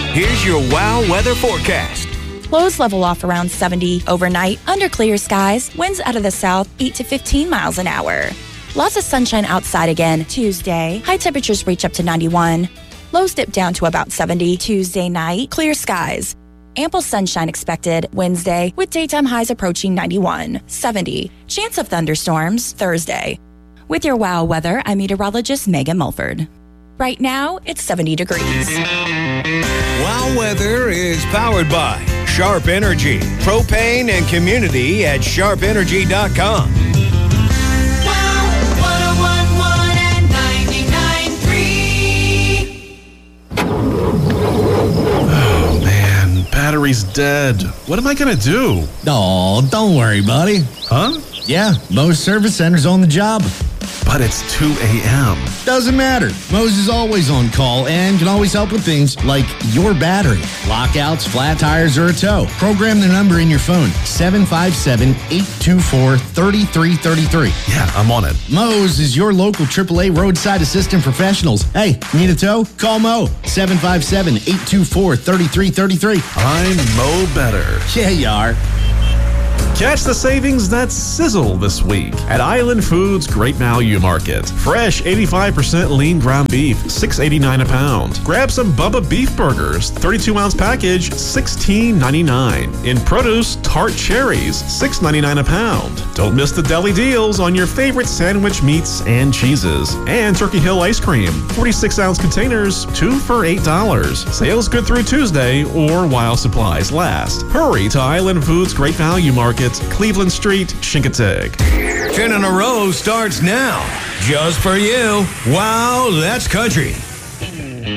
Here's your WOW weather forecast. Lows level off around 70 overnight, under clear skies, winds out of the south 8 to 15 miles an hour. Lots of sunshine outside again Tuesday. High temperatures reach up to 91. Lows dip down to about 70 Tuesday night, clear skies. Ample sunshine expected Wednesday with daytime highs approaching 91, 70. Chance of thunderstorms Thursday. With your WOW weather, I'm meteorologist Megan Mulford. Right now, it's 70 degrees. WOW weather is powered by Sharp Energy, propane and community at sharpenergy.com. Battery's dead. What am I gonna do? Oh, don't worry, buddy. Huh? Yeah, Moe's Service Center's on the job. But it's 2 a.m. Doesn't matter. Moe's is always on call and can always help with things like your battery, lockouts, flat tires, or a tow. Program their number in your phone, 757-824-3333. Yeah, I'm on it. Moe's is your local AAA roadside assistant professionals. Hey, need a tow? Call Moe, 757-824-3333. I'm Mo Better. Yeah, you are. Catch the savings that sizzle this week at Island Foods Great Value Market. Fresh 85% lean ground beef, $6.89 a pound. Grab some Bubba beef burgers, 32-ounce package, $16.99. In produce, tart cherries, $6.99 a pound. Don't miss the deli deals on your favorite sandwich meats and cheeses. And Turkey Hill ice cream, 46-ounce containers, 2 for $8. Sales good through Tuesday or while supplies last. Hurry to Island Foods Great Value Market, Cleveland Street, Chincoteague. 10 in a row starts now. Just for you. WOW, that's country.